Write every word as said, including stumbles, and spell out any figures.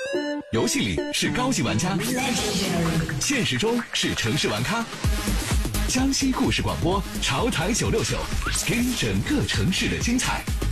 游戏里是高级玩家，现实中是城市玩咖。江西故事广播，潮台九六九，听整个城市的精彩。